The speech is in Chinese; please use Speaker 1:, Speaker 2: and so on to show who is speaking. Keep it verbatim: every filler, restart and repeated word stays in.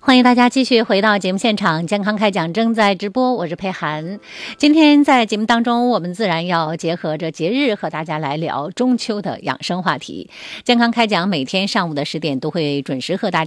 Speaker 1: 欢迎大家继续回到节目现场，健康开讲正在直播，我是佩涵。今天在节目当中，我们自然要结合着节日和大家来聊中秋的养生话题。健康开讲每天上午的十点都会准时和大家